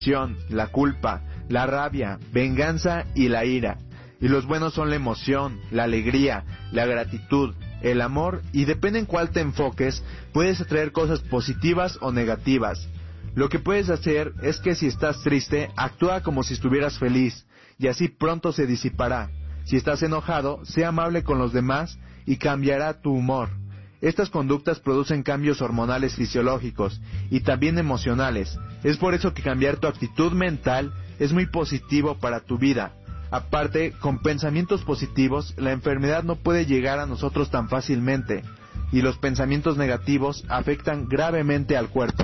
la culpa, la rabia, venganza y la ira. Y los buenos son la emoción, la alegría, la gratitud, el amor, y depende en cuál te enfoques, puedes atraer cosas positivas o negativas. Lo que puedes hacer es que si estás triste, actúa como si estuvieras feliz, y así pronto se disipará. Si estás enojado, sé amable con los demás y cambiará tu humor. Estas conductas producen cambios hormonales fisiológicos y también emocionales. Es por eso que cambiar tu actitud mental es muy positivo para tu vida. Aparte, con pensamientos positivos, la enfermedad no puede llegar a nosotros tan fácilmente, y los pensamientos negativos afectan gravemente al cuerpo.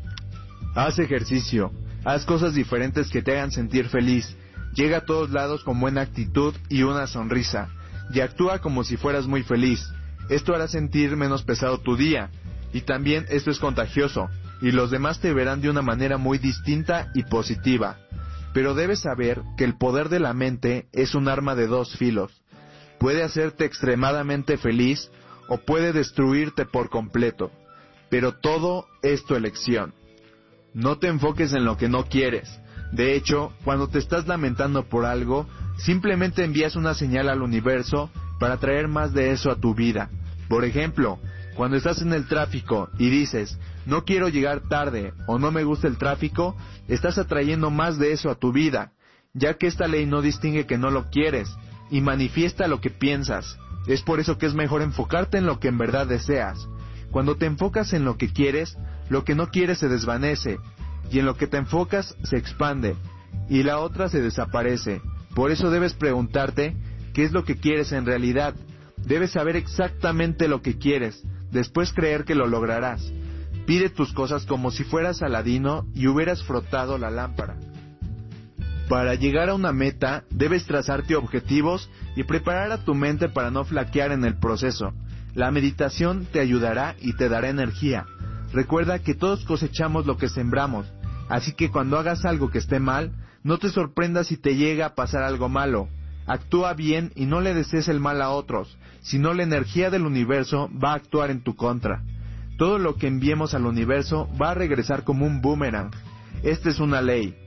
Haz ejercicio, haz cosas diferentes que te hagan sentir feliz, llega a todos lados con buena actitud y una sonrisa, y actúa como si fueras muy feliz. Esto hará sentir menos pesado tu día, y también esto es contagioso, y los demás te verán de una manera muy distinta y positiva. Pero debes saber que el poder de la mente es un arma de dos filos. Puede hacerte extremadamente feliz o puede destruirte por completo. Pero todo es tu elección. No te enfoques en lo que no quieres. De hecho, cuando te estás lamentando por algo, simplemente envías una señal al universo para traer más de eso a tu vida. Por ejemplo, cuando estás en el tráfico y dices, no quiero llegar tarde o no me gusta el tráfico, estás atrayendo más de eso a tu vida, ya que esta ley no distingue que no lo quieres y manifiesta lo que piensas. Es por eso que es mejor enfocarte en lo que en verdad deseas. Cuando te enfocas en lo que quieres, lo que no quieres se desvanece, y en lo que te enfocas se expande, y la otra se desaparece. Por eso debes preguntarte qué es lo que quieres en realidad. Debes saber exactamente lo que quieres, después creer que lo lograrás. Pide tus cosas como si fueras Aladino y hubieras frotado la lámpara. Para llegar a una meta, debes trazarte objetivos y preparar a tu mente para no flaquear en el proceso. La meditación te ayudará y te dará energía. Recuerda que todos cosechamos lo que sembramos, así que cuando hagas algo que esté mal, no te sorprendas si te llega a pasar algo malo. Actúa bien y no le desees el mal a otros, sino la energía del universo va a actuar en tu contra. Todo lo que enviemos al universo va a regresar como un boomerang. Esta es una ley.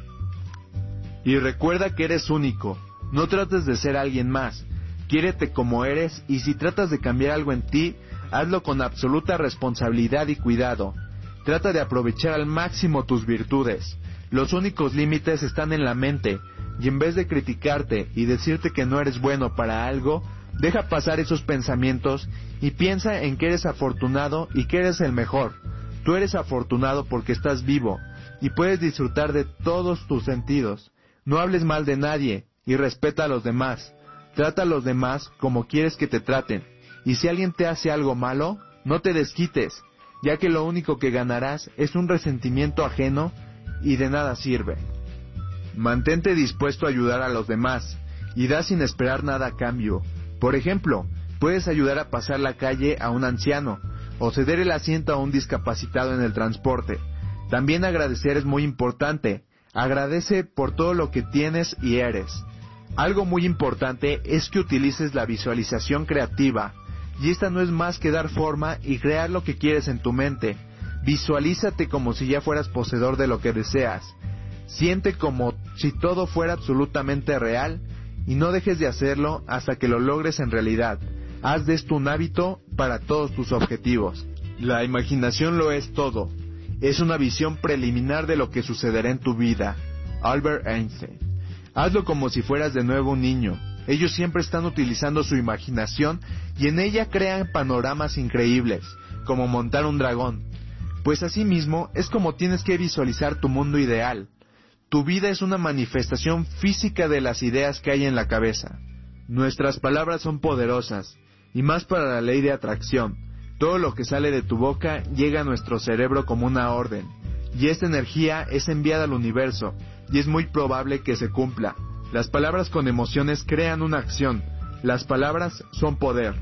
Y recuerda que eres único. No trates de ser alguien más. Quiérete como eres, y si tratas de cambiar algo en ti, hazlo con absoluta responsabilidad y cuidado. Trata de aprovechar al máximo tus virtudes. Los únicos límites están en la mente, y en vez de criticarte y decirte que no eres bueno para algo, deja pasar esos pensamientos y piensa en que eres afortunado y que eres el mejor. Tú eres afortunado porque estás vivo y puedes disfrutar de todos tus sentidos. No hables mal de nadie y respeta a los demás. Trata a los demás como quieres que te traten. Y si alguien te hace algo malo, no te desquites, ya que lo único que ganarás es un resentimiento ajeno y de nada sirve. Mantente dispuesto a ayudar a los demás y da sin esperar nada a cambio. Por ejemplo, puedes ayudar a pasar la calle a un anciano o ceder el asiento a un discapacitado en el transporte. También agradecer es muy importante. Agradece por todo lo que tienes y eres. Algo muy importante es que utilices la visualización creativa, y esta no es más que dar forma y crear lo que quieres en tu mente. Visualízate como si ya fueras poseedor de lo que deseas. Siente como si todo fuera absolutamente real y no dejes de hacerlo hasta que lo logres en realidad. Haz de esto un hábito para todos tus objetivos. La imaginación lo es todo. Es una visión preliminar de lo que sucederá en tu vida. Albert Einstein. Hazlo como si fueras de nuevo un niño. Ellos siempre están utilizando su imaginación y en ella crean panoramas increíbles, como montar un dragón. Pues asimismo es como tienes que visualizar tu mundo ideal. Tu vida es una manifestación física de las ideas que hay en la cabeza. Nuestras palabras son poderosas, y más para la ley de atracción. Todo lo que sale de tu boca llega a nuestro cerebro como una orden, y esta energía es enviada al universo, y es muy probable que se cumpla. Las palabras con emociones crean una acción. Las palabras son poder.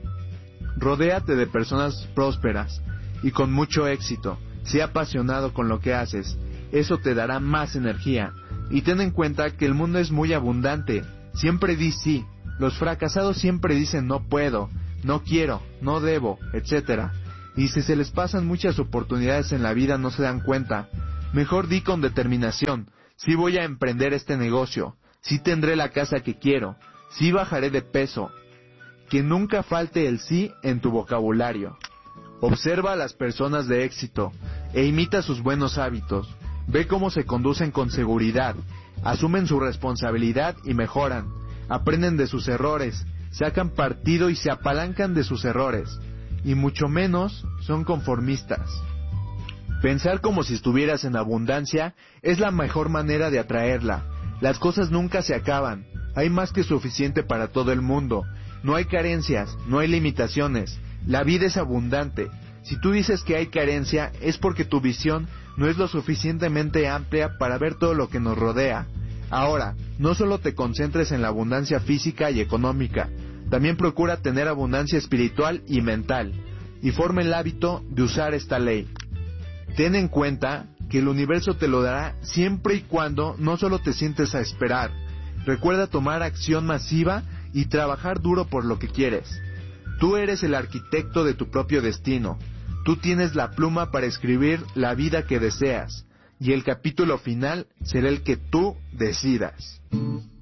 Rodéate de personas prósperas y con mucho éxito. Sé apasionado con lo que haces. Eso te dará más energía. Y ten en cuenta que el mundo es muy abundante. Siempre di sí. Los fracasados siempre dicen no puedo, no quiero, no debo, etc. Y si se les pasan muchas oportunidades en la vida no se dan cuenta. Mejor di con determinación: sí voy a emprender este negocio, sí tendré la casa que quiero, sí bajaré de peso. Que nunca falte el sí en tu vocabulario. Observa a las personas de éxito e imita sus buenos hábitos. Ve cómo se conducen con seguridad, asumen su responsabilidad y mejoran, aprenden de sus errores, sacan partido y se apalancan de sus errores, y mucho menos son conformistas. Pensar como si estuvieras en abundancia es la mejor manera de atraerla. Las cosas nunca se acaban, hay más que suficiente para todo el mundo, no hay carencias, no hay limitaciones, la vida es abundante. Si tú dices que hay carencia, es porque tu visión no es lo suficientemente amplia para ver todo lo que nos rodea. Ahora, no solo te concentres en la abundancia física y económica, también procura tener abundancia espiritual y mental, y forma el hábito de usar esta ley. Ten en cuenta que el universo te lo dará siempre y cuando no solo te sientes a esperar. Recuerda tomar acción masiva y trabajar duro por lo que quieres. Tú eres el arquitecto de tu propio destino. Tú tienes la pluma para escribir la vida que deseas, y el capítulo final será el que tú decidas.